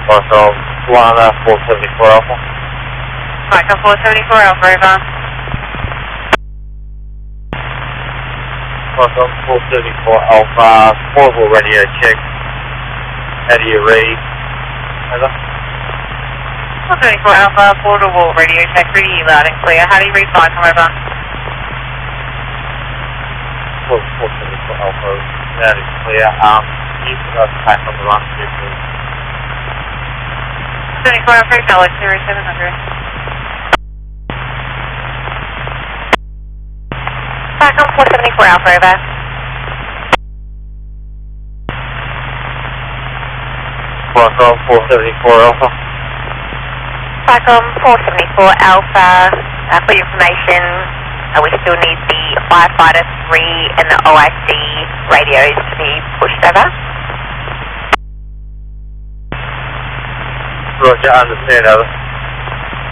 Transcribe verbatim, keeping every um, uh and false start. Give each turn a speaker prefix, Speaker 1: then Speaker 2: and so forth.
Speaker 1: Welcome, one uh, four seventy-four Alpha.
Speaker 2: Welcome, four seventy-four Alpha, over.
Speaker 1: Welcome, four seventy-four Alpha, portable radio check. How do you read? Over.
Speaker 2: four seventy-four Alpha, portable radio check, ready loud and clear. How do you read flight from over?
Speaker 1: four seventy-four Alpha, that is clear. Um, can you put us back on the run too, please?
Speaker 2: seventy-four Alpha, Galaxy zero seven hundred. Back on four seventy-four Alpha, over.
Speaker 1: Welcome, four seventy-four Alpha.
Speaker 2: Back on four seventy-four Alpha, uh, for your information, uh, we still need the Firefighter three and the O I C radios to be pushed over.
Speaker 1: Roger, understand, over.